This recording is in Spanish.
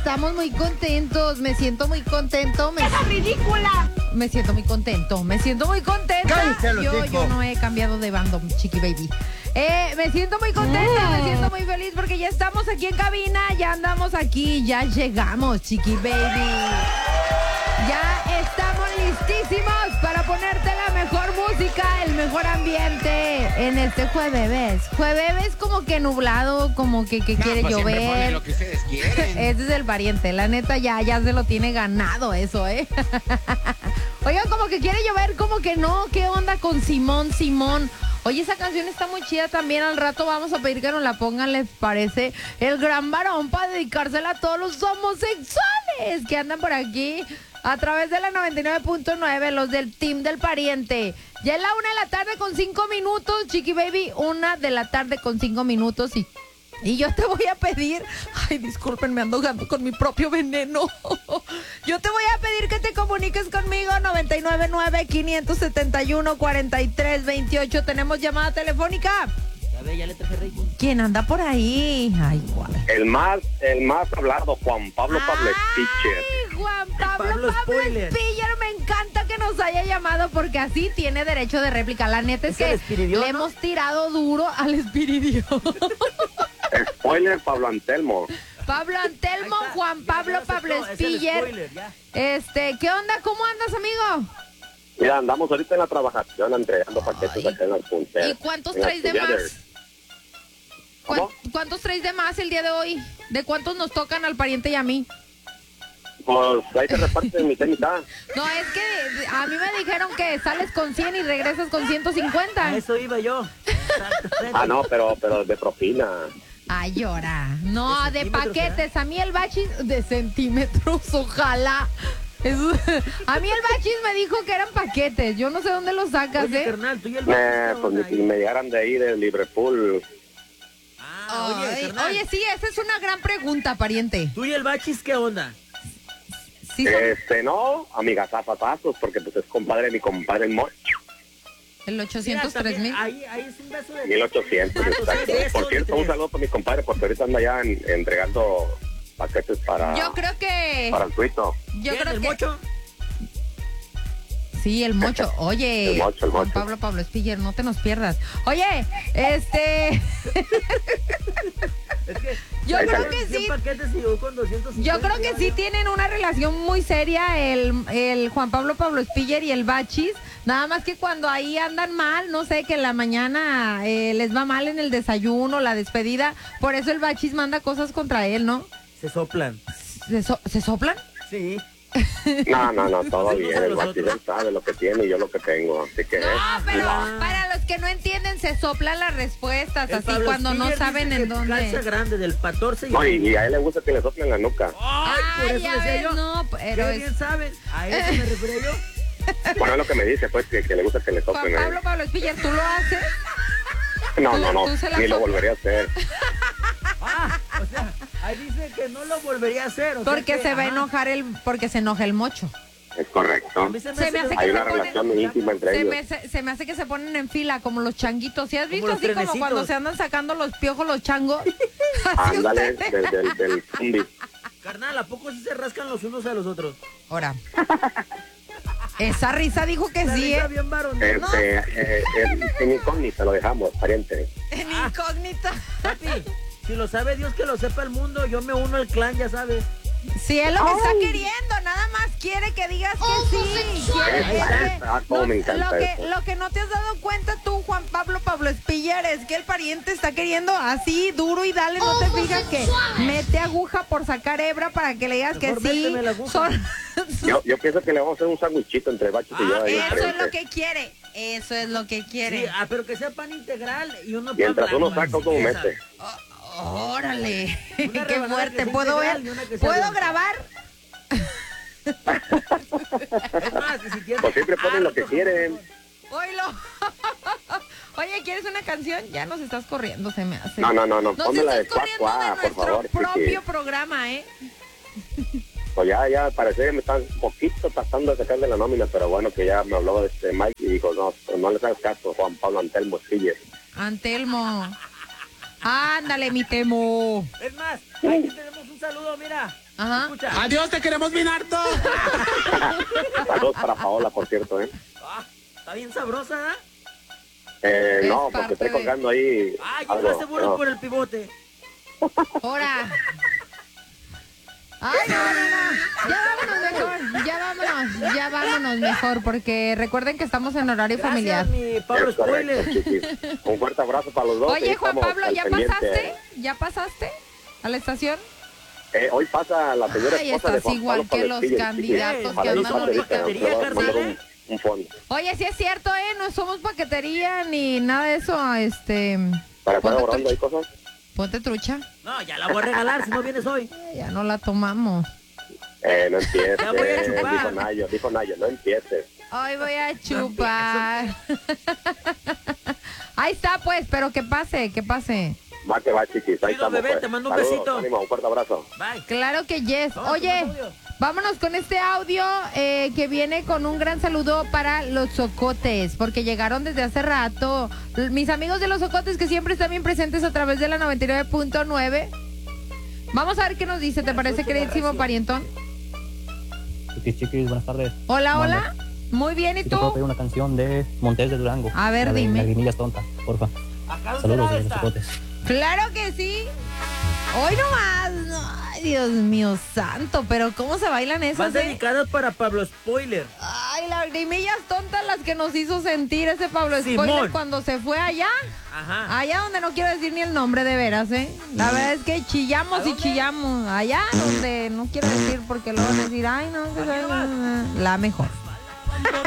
estamos muy contentos. Me siento muy contento. ¡Esa ridícula! Me siento muy contento. Me siento muy contenta. Yo no he cambiado de bando, Chiqui Baby. Me siento muy contenta, me siento muy feliz porque ya estamos aquí en cabina, ya andamos aquí, ya llegamos, Chiqui Baby. Ya estamos listísimos para ponerte la mejor música, el mejor ambiente en este jueves. Jueves como que nublado, como que quiere llover. Lo que ustedes quieren. Ese es el pariente, la neta ya se lo tiene ganado eso, Oigan, como que quiere llover, como que no. ¿Qué onda con Simón? Oye, esa canción está muy chida también. Al rato vamos a pedir que nos la pongan, ¿les parece? El gran varón para dedicársela a todos los homosexuales que andan por aquí a través de la 99.9, los del team del pariente. Ya es la 1:05 p.m, Chiqui Baby, 1:05 p.m. Y yo te voy a pedir, ay, disculpen, me ando ahogando con mi propio veneno. Yo te voy a pedir que te comuniques conmigo, 999-571-4328. Tenemos llamada telefónica. Ya le traje rating. ¿Quién anda por ahí? Ay, guay. El más hablado, Juan Pablo Speaker. Juan Pablo Spoiler. Speaker, me encanta que nos haya llamado porque así tiene derecho de réplica. La neta es que Espiridión, le hemos tirado duro al Espiridión. Spoiler, Pablo Antelmo. Pablo Antelmo, Juan Pablo Speaker. ¿Qué onda? ¿Cómo andas, amigo? Mira, andamos ahorita en la trabajación entregando paquetes acá en las punteras. ¿Y cuántos traes de más? ¿Cómo? ¿Cuántos traes de más el día de hoy? ¿De cuántos nos tocan al pariente y a mí? Pues ahí se reparten mitad y mitad. No, es que a mí me dijeron que sales con 100 y regresas con 150. A eso iba yo. No, pero de propina. Ay, llora. No, de paquetes. ¿será? A mí el bachis de centímetros, ojalá. A mí el bachis me dijo que eran paquetes. Yo no sé dónde los sacas, Oye, carnal, tú y el Pues si me llegaran de ahí de Liverpool. Oye, sí, esa es una gran pregunta, pariente. ¿Tú y el bachis qué onda? Sí, No, amigazapatazos, porque pues es compadre de mi compadre el Mocho. el 803,000. Ahí es un beso de 1800, exacto. Por cierto, un saludo para mi compadre, porque ahorita anda ya entregando paquetes para... Yo creo que... Para el tuito. Yo creo el que... mocho? Sí, el mocho. Oye, El mocho. Juan Pablo Speaker, no te nos pierdas. Oye, yo creo que sí. Yo creo que sí tienen una relación muy seria el Juan Pablo Speaker y el bachis. Nada más que cuando ahí andan mal, no sé, que en la mañana les va mal en el desayuno, la despedida. Por eso el bachis manda cosas contra él, ¿no? Se soplan. ¿Se soplan? Sí. No, todo bien. El bachiller sabe lo que tiene y yo lo que tengo. Así que... No, pero para los que no entienden, se soplan las respuestas, así Pablo cuando no Speaker saben dice en que dónde. Calza grande del 14 No, y a él le gusta que le soplen la nuca. Ay, por eso ya decía ves, yo. no, pero Qué bien saben. A eso me refería yo. Bueno, es lo que me dice, pues, que le gusta que le Juan soplen a él. Pablo Speaker, ¿tú lo haces? No, ¿Tú se la ni lo soplas? volvería a hacer. O sea, ahí dice que no lo volvería a hacer. Porque se va a enojar porque se enoja el mocho. Es correcto. A mí se me Se me hace hace que Hay se una ponen- relación muy íntima entre ellos. Se me hace que se ponen en fila como los changuitos. ¿Sí has visto los así como trenecitos. cuando se andan sacando los piojos los changos? Así Ándale, ustedes. del zumbi. Carnal, ¿a poco sí se rascan los unos a los otros? Ahora. Esa risa dijo que La sí, risa bien varonil. En incógnita lo dejamos, pariente. En incógnita. Papi, si lo sabe Dios, que lo sepa el mundo. Yo me uno al clan, ya sabes. Sí, es lo que está queriendo, nada más quiere que digas que sí. Cómo me encanta eso. Lo que no te has dado cuenta tú, Juan Pablo Speaker, es que el pariente está queriendo así, duro y dale, no te fijas que mete aguja por sacar hebra para que le digas Mejor que sí. méteme la aguja. Yo pienso que le vamos a hacer un sándwichito entre Bachis y yo ahí Eso es enfrente. lo que quiere, eso es lo que quiere. Sí, pero que sea pan integral y uno pan Mientras uno blanco, saca, uno así, mete. Órale, Una qué rebanada fuerte. que sea ¿Puedo integral ver? y una que sea ¿Puedo blanca. grabar? Es más, que si quieres... Pues siempre ponen lo que quieren. Oílo. Oye, ¿quieres una canción? Ya nos estás corriendo, se me hace. No, Nos ponme la de estás corriendo Cuac, de por nuestro favor. propio programa, ¿eh? Pues ya parece que me están un poquito tratando de sacar de la nómina, pero bueno, que ya me habló de Mike y dijo, no, pues no le hagas caso, Juan Pablo Antelmo, sigue. Antelmo. Ándale, mi Temo. Es más, aquí tenemos un saludo, mira. Ajá. Escucha. Adiós, te queremos bien harto. Saludos para Paola, por cierto, ¿eh? Ah, está bien sabrosa, ¿eh? No, parte porque estoy de- colgando ahí. Ah, algo, llegaste bueno no. por el pivote. Ahora. Ay, no. Ya vámonos mejor. Ya vámonos mejor. Porque recuerden que estamos en horario familiar. Gracias, mi Pablo Es correcto, Spoiler. chiquis. Un fuerte abrazo para los dos. y Oye, Juan estamos Pablo, al ¿ya pendiente. pasaste? ¿Ya pasaste a la estación? Hoy pasa la señora Ay, esposa de estás Juan igual Pablo que los Palestillo, candidatos chiquis. que Para andan ahí pasa ahorita. ahorita, le voy a mandar un fondo. Oye, sí es cierto, no somos paquetería ni nada de eso. Para estar Ponte ahorrando trucha. hay cosas. Ponte trucha. No, ya la voy a regalar si no vienes hoy. Ya no la tomamos. No empieces. Ya voy a chupar. Dijo Nayo, no empieces. Hoy voy a chupar. Ahí está, pues, pero que pase. Va que va, chiquis. Ahí Chido, estamos, bebé, pues. te mando un Saludos, besito. ánimo, un fuerte abrazo. Bye. Claro que yes. Vamos, Oye, con audio. vámonos con este audio que viene con un gran saludo para los Socotes, porque llegaron desde hace rato. Mis amigos de los Socotes que siempre están bien presentes a través de la 99.9. Vamos a ver qué nos dice, ¿te parece, queridísimo parientón? Chiquis, buenas tardes. Hola, Manda. hola. Muy bien, ¿y Sí te puedo tú? pedir una canción de Montes de Durango. A ver, la de dime. Lagrimillas tonta, porfa. Acá Saludos será de los esta. Zapotes. Claro que sí. Hoy nomás. No, ay, Dios mío santo, pero ¿cómo se bailan Van esas, dedicadas para Pablo Spoiler. Ay, lagrimillas tontas las que nos hizo sentir ese Pablo Simón. Spoiler cuando se fue allá. Ajá. Allá donde no quiero decir ni el nombre de veras, ¿eh? La verdad es que chillamos y chillamos. Allá donde no quiero decir porque luego van a decir, ay, no, que ¿A quién sabe- la mejor.